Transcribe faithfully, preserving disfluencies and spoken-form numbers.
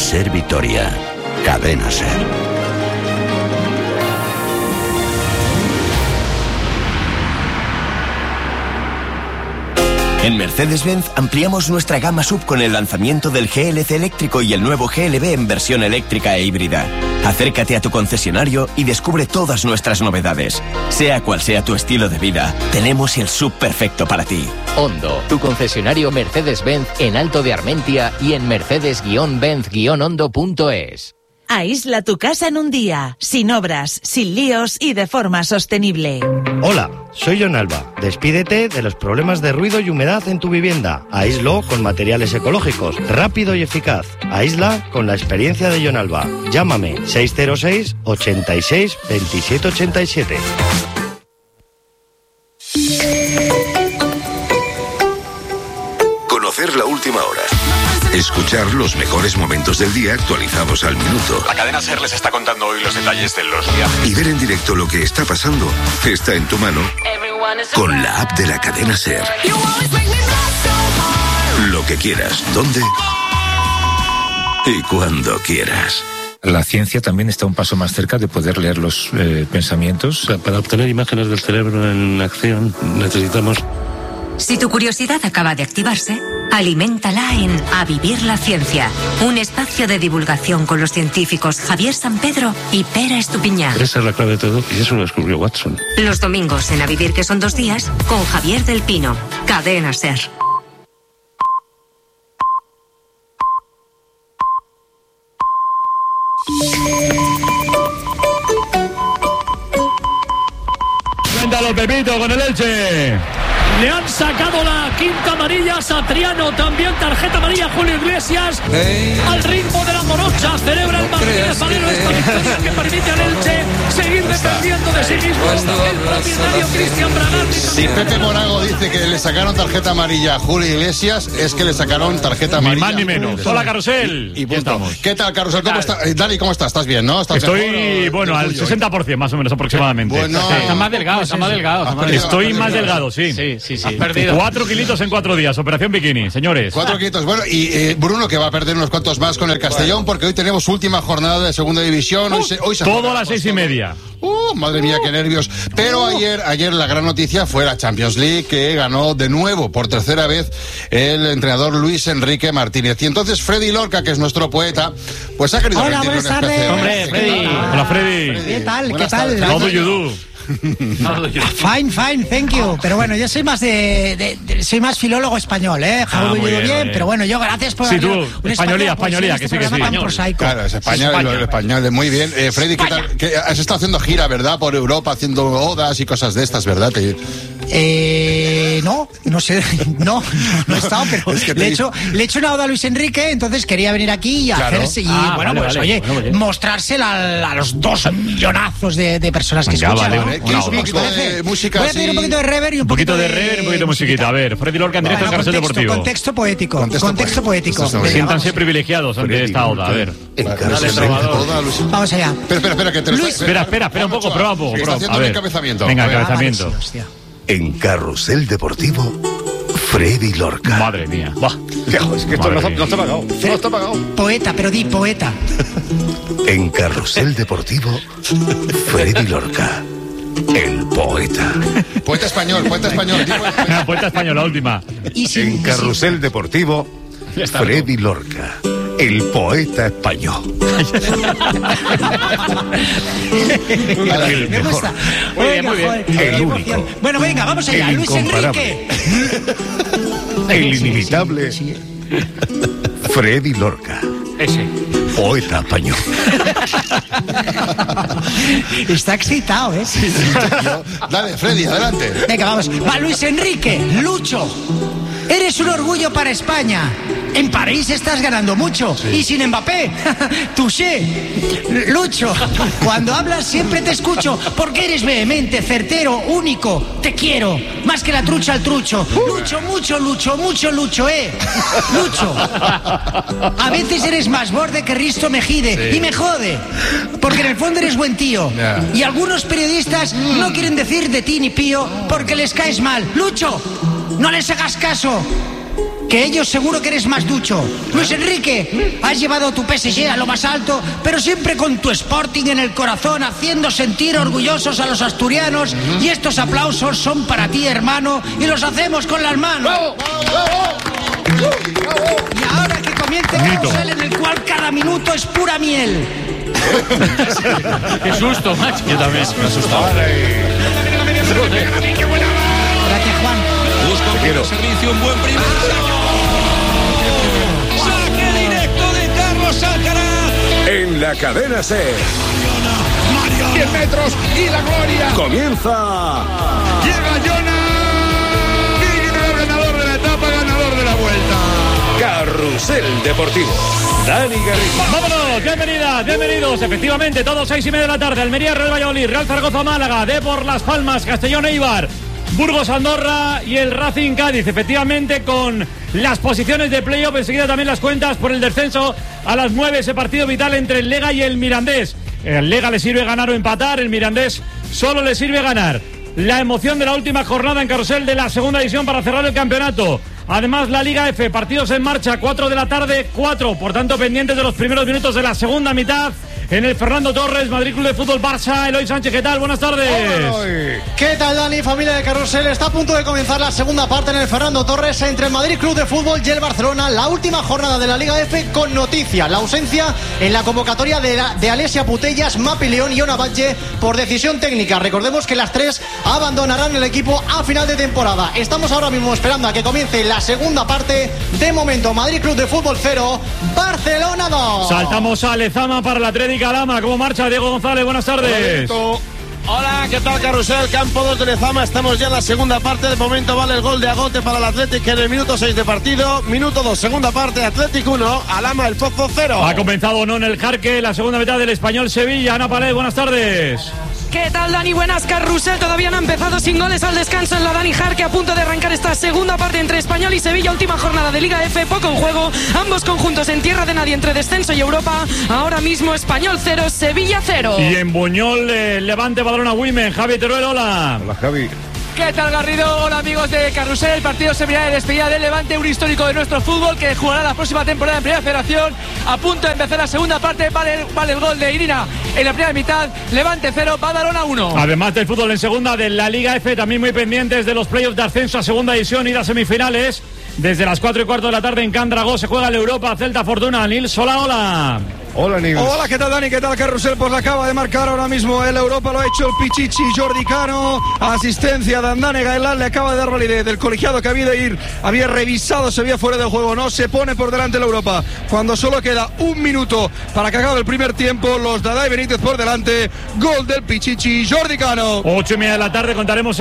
Ser Vitoria. Cadena Ser. En Mercedes-Benz ampliamos nuestra gama sub con el lanzamiento del G L C eléctrico y el nuevo G L B en versión eléctrica e híbrida. Acércate a tu concesionario y descubre todas nuestras novedades. Sea cual sea tu estilo de vida, tenemos el sub perfecto para ti. Ondo, tu concesionario Mercedes-Benz en Alto de Armentia y en mercedes benz ondo punto es. Aísla tu casa en un día, sin obras, sin líos y de forma sostenible. Hola, soy John Alba. Despídete de los problemas de ruido y humedad en tu vivienda. Aíslo con materiales ecológicos, rápido y eficaz. Aísla con la experiencia de John Alba. Llámame seis cero seis, ochenta y seis, veintisiete ochenta y siete. Conocer la última hora. Escuchar los mejores momentos del día actualizados al minuto. La cadena SER les está contando hoy los detalles de los viajes. Y ver en directo lo que está pasando está en tu mano con la app de la cadena SER. Lo que quieras, dónde y cuando quieras. La ciencia también está un paso más cerca de poder leer los eh, pensamientos. Para obtener imágenes del cerebro en acción necesitamos... Si tu curiosidad acaba de activarse, aliméntala en A Vivir la Ciencia, un espacio de divulgación con los científicos Javier Sampedro y Pera Estupiñán. Esa es la clave de todo y eso lo descubrió Watson. Los domingos en A Vivir, que son dos días, con Javier del Pino, Cadena SER. Cuéntalo, Pepito, con el Elche. Le han sacado la quinta amarilla a Satriano, también tarjeta amarilla a Julio Iglesias. Hey. Al ritmo de la morocha celebra el Martínez Valero esta victoria que permite al Elche seguir dependiendo de sí mismo. El propietario Cristian Bragarni. Si Pepe Morago dice que le sacaron tarjeta amarilla a Julio Iglesias, es que le sacaron tarjeta amarilla. Ni más ni menos. Hola, Carrusel. Y, y punto. ¿Qué tal, Carrusel? ¿Cómo estás? Dani, ¿cómo estás? ¿Estás bien, no? ¿Estás Estoy, mejor, bueno, al sesenta por ciento más o menos aproximadamente. Bueno, sí. Está más delgado, está más delgado. Estoy más delgado, sí. Sí, sí, sí. Has perdido. Cuatro kilitos en cuatro días, operación bikini, señores. Cuatro kilitos, bueno, y eh, Bruno que va a perder unos cuantos más con el Castellón, bueno, porque hoy tenemos última jornada de segunda división. Hoy se, hoy se todo a las seis y media. Uh, madre mía, qué nervios. Pero ayer, ayer la gran noticia fue la Champions League, que ganó de nuevo, por tercera vez, el entrenador Luis Enrique Martínez. Y entonces Freddy Lorca, que es nuestro poeta, pues ha querido Hola, buenas tardes. Hombre, Freddy. Hola, Freddy. ¿Qué tal? Buenas ¿Qué tal? How do you do? Fine, fine, thank you. Pero bueno, yo soy más de, de, de soy más filólogo español, ¿eh? Ah, muy bien, bien, pero bueno, yo gracias por... Sí, tú, españolía, españolía, que sí, que sí. Claro, es español, el español, muy bien. Eh, Freddy, ¿qué tal? ¿Qué, has estado haciendo gira, ¿verdad? Por Europa, haciendo odas y cosas de estas, ¿verdad? Te... Eh, no, no sé, no, no he estado, pero es que le, he hecho, le he hecho una oda a Luis Enrique, entonces quería venir aquí y claro. hacerse, y ah, bueno, vale, pues vale, oye, bueno, bueno. mostrársela a, a los dos millonazos de, de personas que Venga, escuchan. Vale, ¿Vale? ¿Quieres un poquito de música? Voy a pedir un poquito de reverb y un, un poquito de reverb y un poquito de musiquita. A ver, Freddy Lorca en directo en Carrusel Deportivo. Contexto poético, contexto, contexto poético. poético. Venga, Siéntanse privilegiados ante esta oda, a ver. Vamos allá. Espera, espera, espera, que te lo Luis, está... Espera, espera, espera un poco, prueba un poco. Está haciendo a un ver. encabezamiento. Venga, A ver. encabezamiento. Ah, vale, sí, hostia. En Carrusel Deportivo, Freddy Lorca. Madre mía. Bah, es que esto no, no está pagado. No está pagado. Poeta, pero di poeta. En Carrusel Deportivo, Freddy Lorca, el poeta. Poeta español, poeta español. Poeta, poeta español, la última. Y sin, En Carrusel Deportivo, Freddy Lorca, el poeta español. El me mejor. gusta. Muy bien, Venga, muy bien. joder, El qué único. emoción. Bueno, venga, vamos allá. El Luis incomparable. Enrique. El inimitable Sí, sí, Freddy Lorca, Ese. poeta español. sí. Está excitado, ¿eh? Dale, Freddy, adelante. Venga, vamos. Va, Luis Enrique, Lucho. Eres un orgullo para España. En París estás ganando mucho. Sí. Y sin Mbappé, touché. Lucho, cuando hablas siempre te escucho, porque eres vehemente, certero, único. Te quiero, más que la trucha al trucho. Lucho, mucho, Lucho, mucho, Lucho, eh. Lucho. A veces eres más borde que Risto Mejide. Sí. Y me jode, porque en el fondo eres buen tío. Yeah. Y algunos periodistas no quieren decir de ti ni pío porque les caes mal. Lucho, no les hagas caso. que ellos seguro que eres más ducho. Luis Enrique, has llevado tu P S G a lo más alto, pero siempre con tu Sporting en el corazón, haciendo sentir orgullosos a los asturianos, y estos aplausos son para ti, hermano, y los hacemos con las manos. ¡Bravo! ¡Bravo! Y ahora que comience el carrusel en el cual cada minuto es pura miel. Qué susto, macho. Yo también me he asustado. Gracias, Juan. Busca un buen servicio, un buen primer saque directo de Carlos Alcaraz. En la cadena SER. diez metros y la gloria. Comienza. Llega Jonas. Ganador de la etapa, ganador de la vuelta. Carrusel Deportivo. Dani Garrido. Vámonos, bienvenidas, bienvenidos. Efectivamente, todos seis y media de la tarde. Almería, Real Valladolid, Real Zaragoza, Málaga, Depor, Las Palmas, Castellón, Eibar, Burgos, Andorra y el Racing Cádiz. Efectivamente, con las posiciones de playoff, enseguida también las cuentas por el descenso a las nueve. Ese partido vital entre el Lega y el Mirandés. El Lega le sirve ganar o empatar, el Mirandés solo le sirve ganar. La emoción de la última jornada en carrusel de la segunda división para cerrar el campeonato. Además, la Liga F, partidos en marcha, cuatro de la tarde, cuatro. Por tanto, pendientes de los primeros minutos de la segunda mitad. En el Fernando Torres, Madrid Club de Fútbol Barça. Eloy Sánchez, ¿qué tal? Buenas tardes. Hola, ¿qué tal, Dani? Familia de Carrusel. Está a punto de comenzar la segunda parte en el Fernando Torres entre el Madrid Club de Fútbol y el Barcelona. La última jornada de la Liga F con noticia. La ausencia en la convocatoria de, la, de Alesia Putellas, Mapi León y Ona Batlle por decisión técnica. Recordemos que las tres abandonarán el equipo a final de temporada. Estamos ahora mismo esperando a que comience la segunda parte. De momento, Madrid Club de Fútbol cero, Barcelona dos. Saltamos a Lezama para la Atlética Lama. ¿Cómo marcha? Diego González, buenas tardes. Hola, ¿qué tal, Carrusel? Campo dos de Lezama, estamos ya en la segunda parte. De momento vale el gol de Agote para el Athletic en el minuto seis de partido. Minuto dos, segunda parte, Athletic uno, Alama el Pozo cero. Ha comenzado o no en el Jarque la segunda mitad del Español Sevilla. Ana Pared, buenas tardes. ¿Qué tal, Dani? Buenas, Carrusel. Todavía no ha empezado sin goles al descanso en la Dani Jarque, a punto de arrancar esta segunda parte entre Español y Sevilla. Última jornada de Liga F, poco en juego. Ambos conjuntos en tierra de nadie entre descenso y Europa. Ahora mismo Español cero, Sevilla cero. Y en Buñol, eh, Levante, Badalona, Women. Javi Teruel, hola. Hola, Javi. ¿Qué tal, Garrido? Hola, amigos de Carrusel. El partido servirá de despedida del Levante, un histórico de nuestro fútbol que jugará la próxima temporada en Primera Federación. A punto de empezar la segunda parte, vale, vale el gol de Irina en la primera mitad. Levante cero, Badalona uno. Además del fútbol en segunda de la Liga F, también muy pendientes de los playoffs de ascenso a segunda división y las semifinales. Desde las cuatro y cuarto de la tarde en Candragó se juega el Europa Celta Fortuna. Nils, hola, hola. Hola, Nils. Hola, ¿qué tal, Dani? ¿Qué tal, Carrusel? Pues la acaba de marcar ahora mismo el Europa, lo ha hecho el Pichichi Jordi Cano. Asistencia de Andane Gaelán, le acaba de dar validez del colegiado que había de ir, había revisado, se veía fuera del juego. No se pone por delante el Europa cuando solo queda un minuto para que acabe el primer tiempo. Los Dada y Benítez por delante. Gol del Pichichi Jordi Cano. Ocho y media de la tarde contaremos